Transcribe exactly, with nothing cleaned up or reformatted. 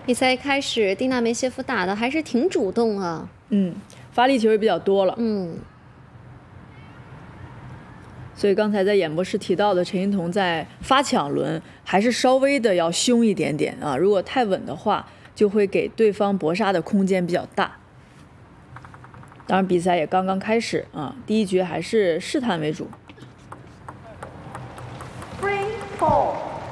比赛开始，丁纳梅谢夫打的还是挺主动啊。 嗯，发力球也比较多了。 嗯。 所以刚才在演播室提到的，陈欣彤在发抢轮还是稍微的要凶一点点啊，如果太稳的话，就会给对方搏杀的空间比较大。当然，比赛也刚刚开始啊，第一局还是试探为主。 Three, four.